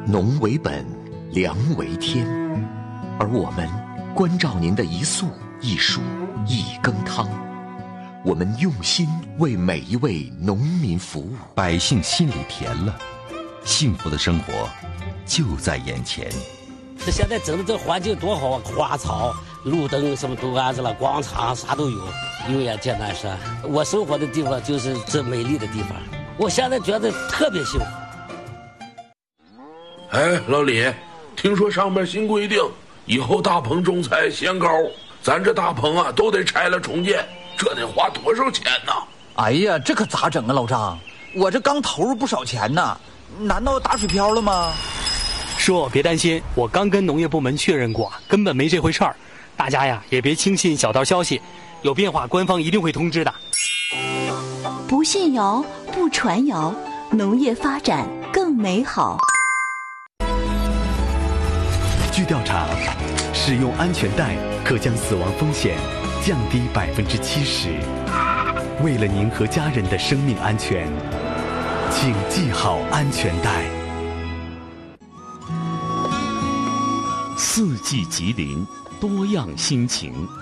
农为本，粮为天，而我们关照您的一粟一蔬一羹汤，我们用心为每一位农民服务， 百姓心里甜了，幸福的生活就在眼前。 现在整的这环境多好啊，花草、路灯什么都安置了，广场啥都有。永远见南山，我生活的地方就是这美丽的地方，我现在觉得特别幸福。 哎，老李，听说上面新规定，以后大棚种菜限高，咱这大棚啊都得拆了重建，这得花多少钱呢？ 哎呀，这可咋整啊，老张？我这刚投入不少钱呢，难道打水漂了吗？ 叔，别担心，我刚跟农业部门确认过，根本没这回事儿。大家呀，也别轻信小道消息，有变化官方一定会通知的。 不信谣，不传谣，农业发展更美好。 据调查，使用安全带可将死亡风险降低70%。为了您和家人的生命安全，请系好安全带。 四季吉林，多样心情。